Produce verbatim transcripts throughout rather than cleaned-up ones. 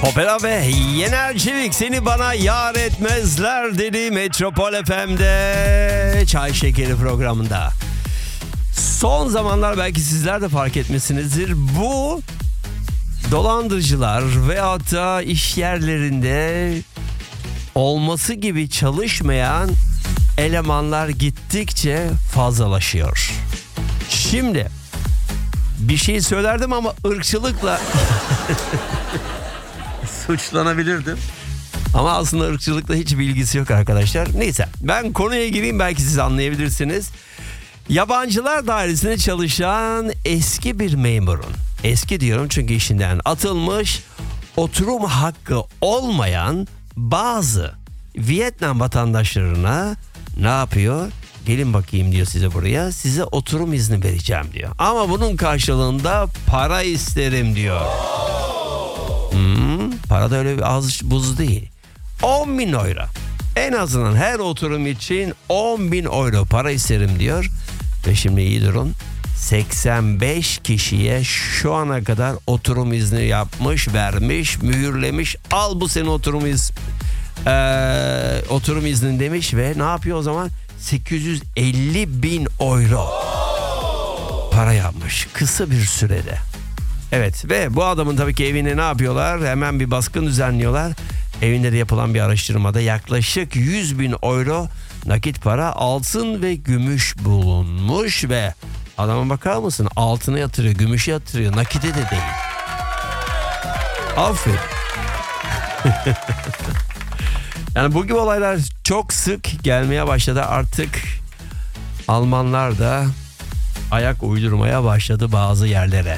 Opera ve Yener Çevik seni bana yar etmezler dedi Metropol F M'de Çay Şekeri programında. Son zamanlar belki sizler de fark etmişsinizdir. Bu dolandırıcılar veyahut da iş yerlerinde olması gibi çalışmayan elemanlar gittikçe fazlalaşıyor. Şimdi bir şey söylerdim ama ırkçılıkla suçlanabilirdim. Ama aslında ırkçılıkla hiç bilgisi yok arkadaşlar. Neyse, ben konuya gireyim, belki siz anlayabilirsiniz. Yabancılar dairesinde çalışan eski bir memurun, eski diyorum çünkü işinden atılmış, oturum hakkı olmayan bazı Vietnam vatandaşlarına ne yapıyor? Gelin bakayım diyor size buraya, size oturum izni vereceğim diyor. Ama bunun karşılığında para isterim diyor. Hmm, para da öyle bir az buz değil. on bin euro. En azından her oturum için on bin euro para isterim diyor. Ve şimdi iyi durun. seksen beş kişiye şu ana kadar oturum izni yapmış, vermiş, mühürlemiş. Al bu senin oturum iz, ee, oturum iznin demiş ve ne yapıyor o zaman? sekiz yüz elli bin euro para yapmış kısa bir sürede. Evet, ve bu adamın tabii ki evine ne yapıyorlar? Hemen bir baskın düzenliyorlar. Evinde de yapılan bir araştırmada yaklaşık yüz bin euro nakit para, altın ve gümüş bulunmuş ve adama bakar mısın? Altına yatırıyor, gümüşe yatırıyor, nakite de değil. Aferin. Yani bu gibi olaylar çok sık gelmeye başladı. Artık Almanlar da ayak uydurmaya başladı bazı yerlere.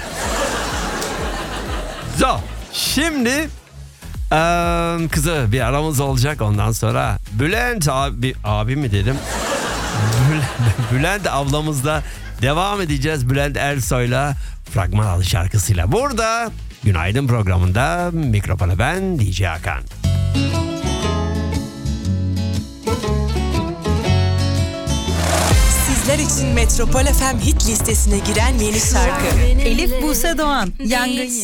So, şimdi ee, kızı bir aramız olacak, ondan sonra Bülent abi, abi mi dedim? Bülent, Bülent ablamızla devam edeceğiz. Bülent Ersoy'la Fragman adlı şarkısıyla. Burada Günaydın programında mikrofona ben D J Hakan. Sizler için Metropol F M hit listesine giren yeni şarkı. Elif Buse Doğan, Yangın.